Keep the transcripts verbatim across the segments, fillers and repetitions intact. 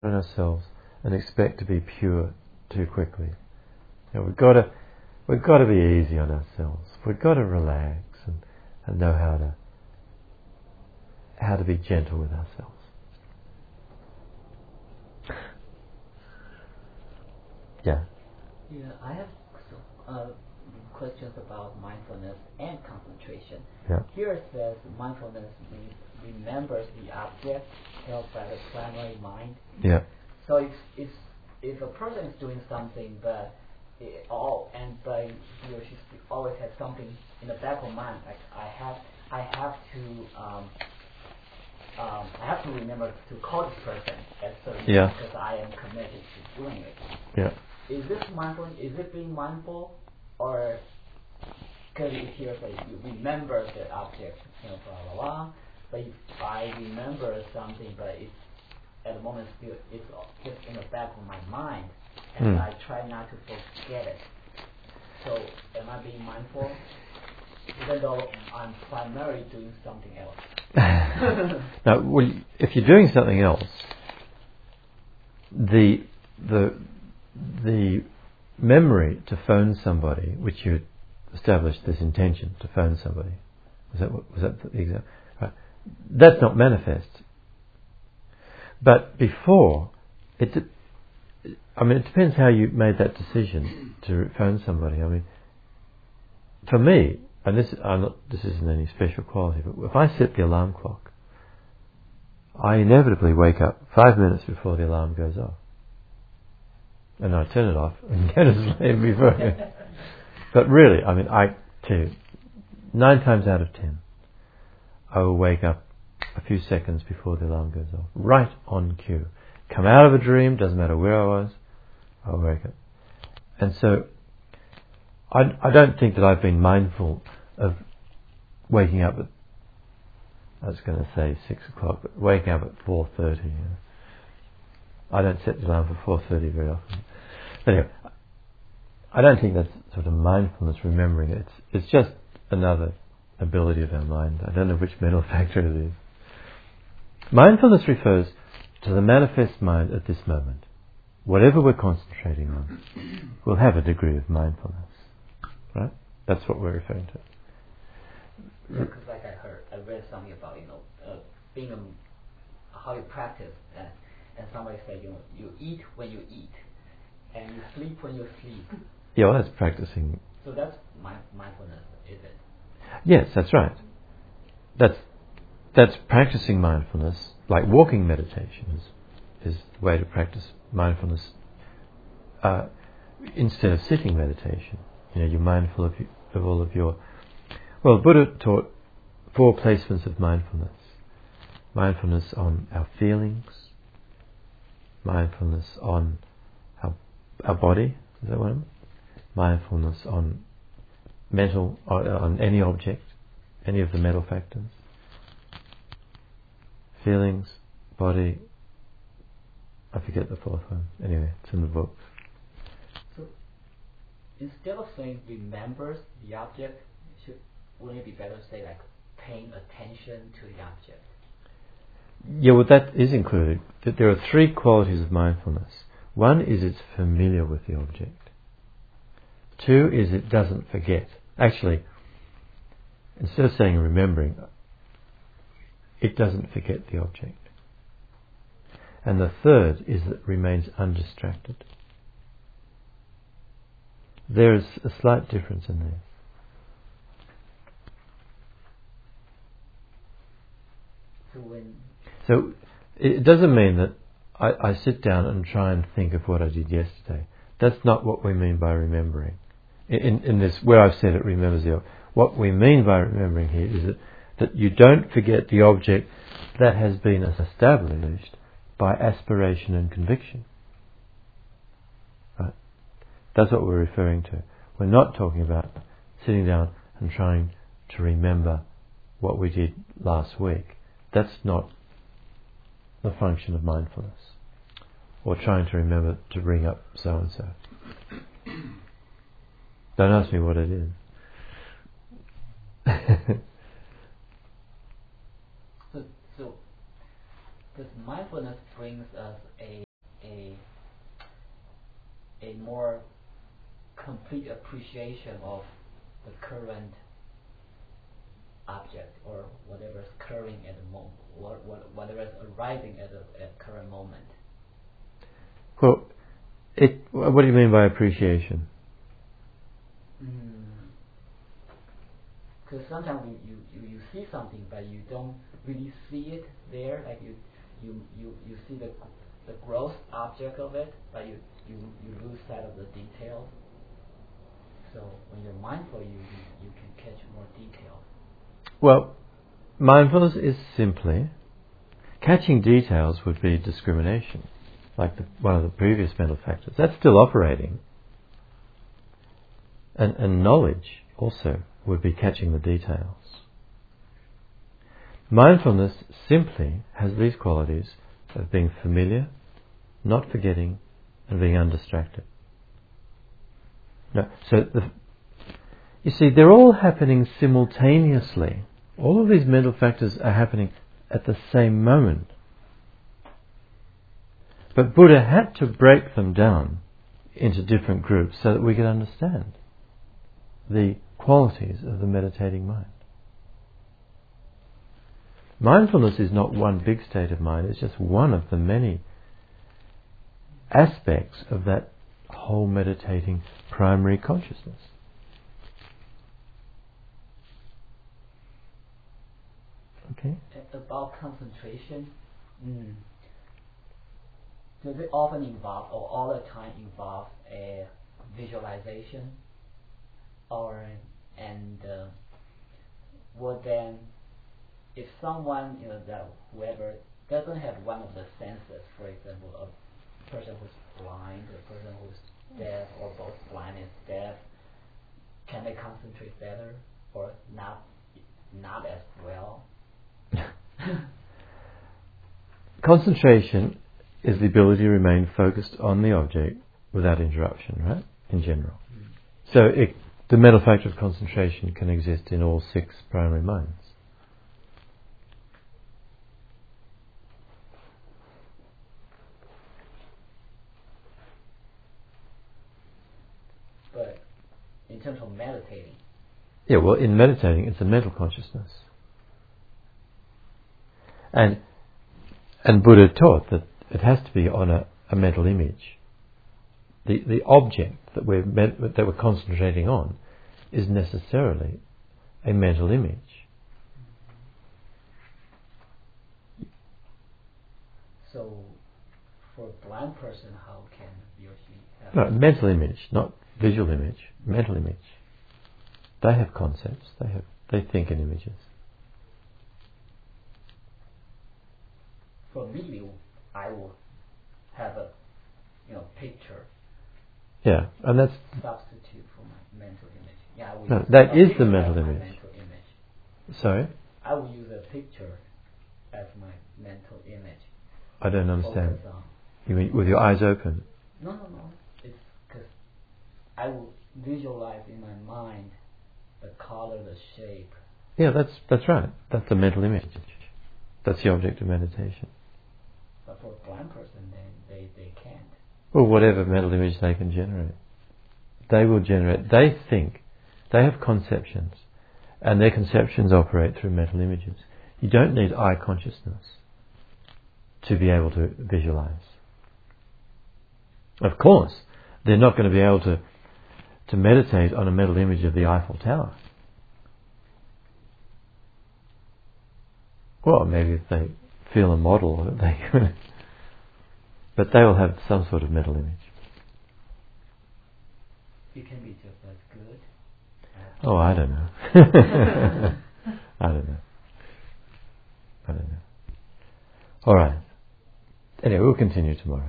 on ourselves and expect to be pure too quickly. You know, we've got to we've got to be easy on ourselves. We've got to relax and, and know how to how to be gentle with ourselves. Yeah. Yeah, I have uh, questions about mindfulness and concentration. Yeah. Here it says mindfulness re- remembers the object held by the primary mind. Yeah. So if if if a person is doing something, but it all and but he or she always has something in the back of mind, like I have I have to um, um, I have to remember to call this person at certain yeah. time because I am committed to doing it. Yeah. Is this mindful? Is it being mindful, or because it here say you remember the object, you know, blah blah blah. But if I remember something, but it's at the moment still it's just in the back of my mind, and mm. I try not to forget it. So am I being mindful, even though I'm primarily doing something else? Now, well, if you're doing something else, the the the memory to phone somebody, which you established this intention to phone somebody, was that what, was that the example? Right. That's not manifest. But before, it, I mean, it depends how you made that decision to phone somebody. I mean, for me, and this I'm not, this isn't any special quality, but if I set the alarm clock, I inevitably wake up five minutes before the alarm goes off. And I turn it off and get to sleep before. But really, I mean, I tell you, nine times out of ten, I will wake up a few seconds before the alarm goes off, right on cue. Come out of a dream, doesn't matter where I was, I'll wake up. And so, I, I don't think that I've been mindful of waking up at, I was going to say six o'clock, but waking up at four thirty. You know. I don't set the alarm for four thirty very often. But anyway, I don't think that's sort of mindfulness, remembering it. It's, it's just another ability of our mind. I don't know which mental factor it is. Mindfulness refers to the manifest mind at this moment. Whatever we're concentrating on, we'll have a degree of mindfulness. Right? That's what we're referring to. Yeah, because like I heard, I read something about, you know, uh, being a, how you practice that. And somebody said, you know, you eat when you eat, and you sleep when you sleep. Yeah, well, that's practicing. So that's mind- mindfulness, is it? Yes, that's right. That's that's practicing mindfulness, like walking meditation is, is the way to practice mindfulness uh, instead of sitting meditation. You know, you're mindful of, of all of your... Well, Buddha taught four placements of mindfulness. Mindfulness on our feelings, mindfulness on our, our body, is that one? Mindfulness on mental, on, on any object, any of the mental factors. Feelings, body, I forget the fourth one. Anyway, it's in the book. So, instead of saying remembers the object, should, wouldn't it be better to say like paying attention to the object? Yeah, well, that is included. There are three qualities of mindfulness. One is it's familiar with the object. Two is it doesn't forget. Actually, instead of saying remembering, it doesn't forget the object. And the third is that it remains undistracted. There is a slight difference in there. So when So it doesn't mean that I, I sit down and try and think of what I did yesterday. That's not what we mean by remembering. In, in this, where I've said it remembers the object. What we mean by remembering here is that, that you don't forget the object that has been established by aspiration and conviction. Right? That's what we're referring to. We're not talking about sitting down and trying to remember what we did last week. That's not the function of mindfulness. Or trying to remember to bring up so and so. Don't ask me what it is. so, so, because mindfulness brings us a a more complete appreciation of the current object or whatever is occurring at the moment, what, what, whatever is arising at the at current moment. Well, it. What do you mean by appreciation? Because mm. sometimes you, you, you see something, but you don't really see it there. Like you you, you, you see the the gross object of it, but you, you, you lose sight of the details. So when you're mindful, you, you, you can catch more detail. Well, mindfulness is simply catching details would be discrimination, like the, one of the previous mental factors. That's still operating. And, and knowledge also would be catching the details. Mindfulness simply has these qualities of being familiar, not forgetting, and being undistracted. No, so the, you see, they're all happening simultaneously. All of these mental factors are happening at the same moment. But Buddha had to break them down into different groups so that we could understand the qualities of the meditating mind. Mindfulness is not one big state of mind, it's just one of the many aspects of that whole meditating primary consciousness. Okay? About concentration, mm, does it often involve, or all the time involve, a visualization? Or, and uh, would then, if someone, you know, that whoever doesn't have one of the senses, for example, a person who's blind, a person who's deaf, or both blind and deaf, can they concentrate better or not? Not as well. Concentration is the ability to remain focused on the object without interruption, right? In general. Mm. So it, the mental factor of concentration can exist in all six primary minds. But in terms of meditating. Yeah, well, in meditating, it's a mental consciousness. And and Buddha taught that it has to be on a, a mental image. The the object that we're med- that we're concentrating on is necessarily a mental image. So, for a blind person, how can he or she have no mental image, not visual image, mental image. They have concepts. They have they think in images. For me, I will have a, you know, picture. Yeah, and that's substitute for my mental image. Yeah, I will no, use that is the mental mental image. mental image. Sorry? I will use a picture as my mental image. I don't understand. You mean with your eyes open? No, no, no. It's because I will visualize in my mind the color, the shape. Yeah, that's that's right. That's the mental image. That's the object of meditation. But for a blind person, they, they, they can't. Well, whatever mental image they can generate. They will generate, they think, they have conceptions, and their conceptions operate through mental images. You don't need eye consciousness to be able to visualize. Of course, they're not going to be able to, to meditate on a mental image of the Eiffel Tower. Well, maybe if they feel a model, they can, but they will have some sort of mental image. You can be just as good. Oh, I don't know. I don't know. I don't know. All right. Anyway, we'll continue tomorrow.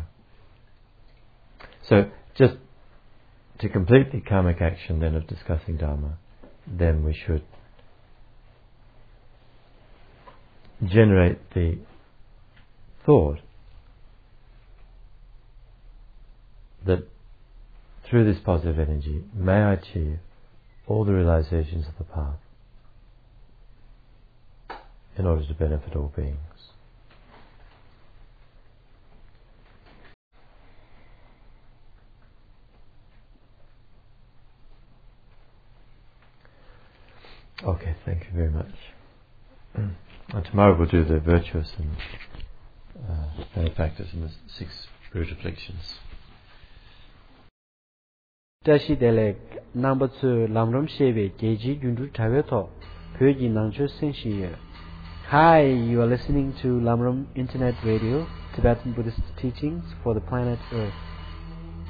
So, just to complete the karmic action then of discussing Dharma, then we should generate the thought that through this positive energy, may I achieve all the realizations of the path in order to benefit all beings. Okay, thank you very much. And tomorrow we'll do the virtuous and uh, benefactors and the six root afflictions. Tashi Delek number two Lamram Sheve Geji Yundu Taveto Pyoji Nangcho Senshiye. Hi, you are listening to Lamram Internet Radio, Tibetan Buddhist teachings for the planet Earth.